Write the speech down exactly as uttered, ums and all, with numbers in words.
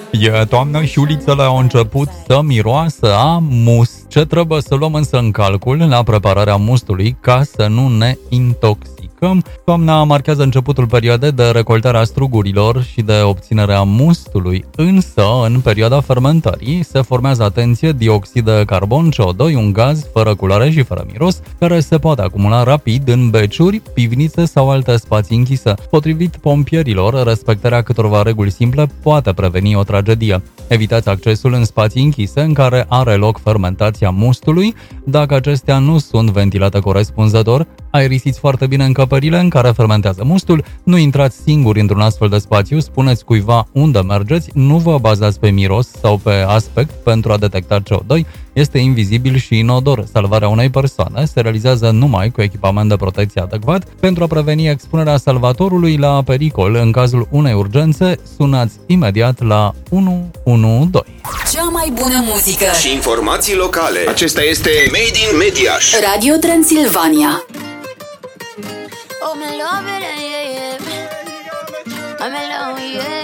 E toamnă și ulițele au început să miroasă a mus. Ce trebuie să luăm însă în calcul la prepararea mustului ca să nu ne intoxicăm? Toamna marchează începutul perioadei de recoltare a strugurilor și de obținerea mustului, însă în perioada fermentării se formează, atenție, dioxid de carbon, C O doi, un gaz fără culoare și fără miros, care se poate acumula rapid în beciuri, pivnițe sau alte spații închise. Potrivit pompierilor, respectarea câtorva reguli simple poate preveni o tragedie. Evitați accesul în spații închise în care are loc fermentația mustului. Dacă acestea nu sunt ventilate corespunzător, aerisiți foarte bine încăperile în care fermentează mustul, nu intrați singuri într-un astfel de spațiu, spuneți cuiva unde mergeți, nu vă bazați pe miros sau pe aspect pentru a detecta C O doi, este invizibil și inodor. Salvarea unei persoane se realizează numai cu echipament de protecție adecvat. Pentru a preveni expunerea salvatorului la pericol în cazul unei urgențe, sunați imediat la unu unu doi. Cea mai bună muzică și informații locale. Acesta este Made in Mediaș. Radio Transilvania. I'm in love with it, yeah, yeah. I'm in love, yeah.